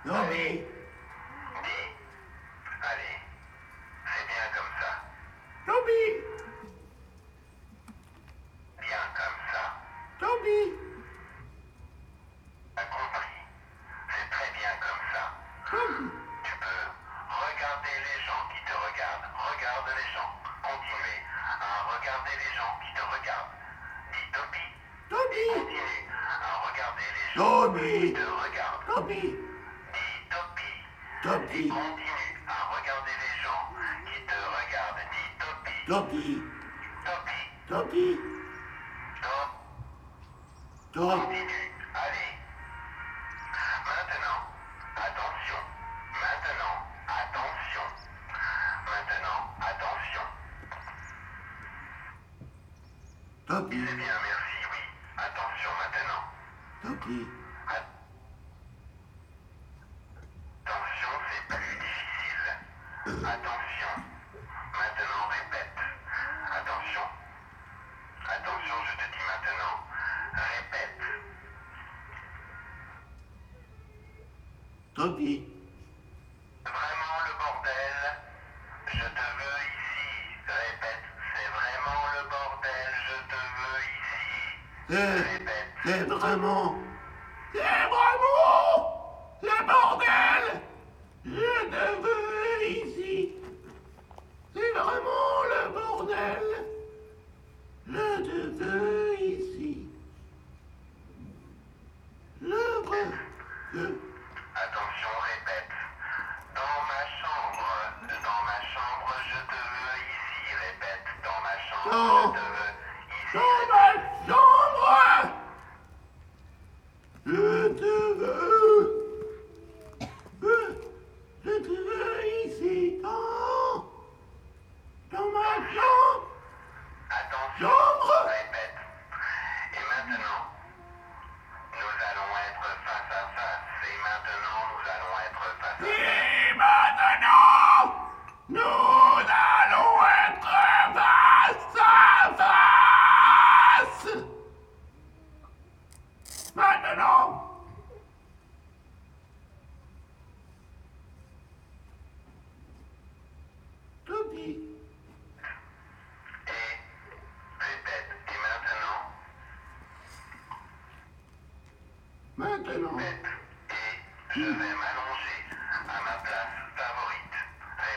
Toby. Dis. Allez. C'est bien comme ça. Toby. Bien comme ça. Toby. T'as compris. C'est très bien comme ça. Toby. Tu peux regarder les gens qui te regardent. Regarde les gens. Continuez à regarder les gens qui te regardent. Dis Toby. Toby. Continue à regarder les gens qui Toby. te regardent. Toby. Dis Toby. Toby. Continue à regarder les gens qui te regardent. Dis Toby. Toby. Toby. Toby. Stop. Toby. Continue. Allez. Maintenant, attention. Maintenant, attention. Maintenant, attention. Toby. C'est bien, merci, oui. Attention maintenant. Toby. Attention, c'est plus difficile. Attention. Maintenant, répète. Attention. Attention, je te dis maintenant. Répète. Toby. Vraiment le bordel. Je te veux ici. Répète. C'est vraiment le bordel. Je te veux ici. Répète. C'est vraiment le bordel. Je te veux ici. C'est vraiment le bordel. Je te veux ici. Attention, répète. Dans ma chambre, je te veux ici. Répète. Dans ma chambre, Dans- je te veux ici. Dans ma chambre. Je te veux. Je te veux ici. Dans ma chambre. Attention, Chambre. répète. Et maintenant, nous allons être face à face. Et maintenant, nous allons être face à face. Et maintenant, nous allons être face à face. Maintenant. Toby. Et répète. Et maintenant, Maintenant. répète. Et je vais